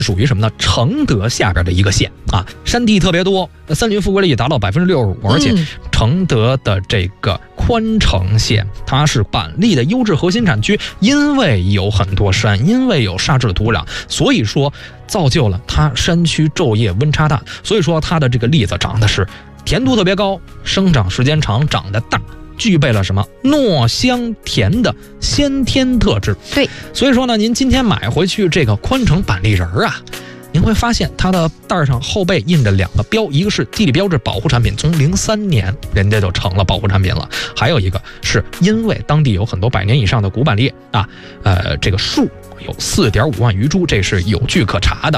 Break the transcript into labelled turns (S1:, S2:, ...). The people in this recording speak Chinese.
S1: 属于什么呢？承德下边的一个县啊，山地特别多，森林覆盖率也达到65%，而且承德的这个宽城县，它是板栗的优质核心产区，因为有很多山，因为有沙质的土壤，所以说造就了它山区昼夜温差大，所以说它的这个栗子长得是甜度特别高，生长时间长，长得大，具备了什么糯香甜的先天特质。
S2: 对，
S1: 所以说呢，您今天买回去这个宽城板栗仁啊，您会发现它的袋上后背印着2个标，一个是地理标志保护产品，从03年人家就成了保护产品了，还有一个是因为当地有很多100年以上的古板栗啊，这个树有4.5万余株，这是有据可查的。